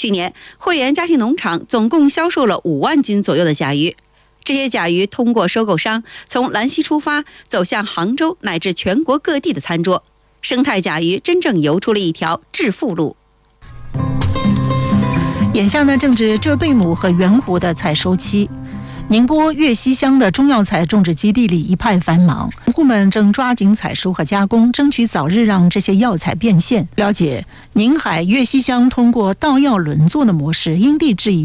去年，汇源家庭农场总共销售了5万斤左右的甲鱼。这些甲鱼通过收购商从兰溪出发，走向杭州乃至全国各地的餐桌。生态甲鱼真正游出了一条致富路。 眼下呢，正值浙贝母和圆湖的采收期。宁波粤西乡的中药材种植基地里一派繁忙，农户们正抓紧采收和加工，争取早日让这些药材变现。了解，宁海粤西乡通过稻药轮作的模式，因地制宜